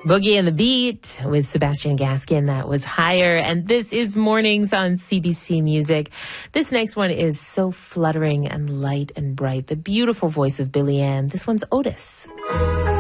Boogie and the Beat with Sebastian Gaskin. That was Higher. And this is Mornings on CBC Music. This next one is so fluttering and light and bright. The beautiful voice of Billy Ann. This one's Otis.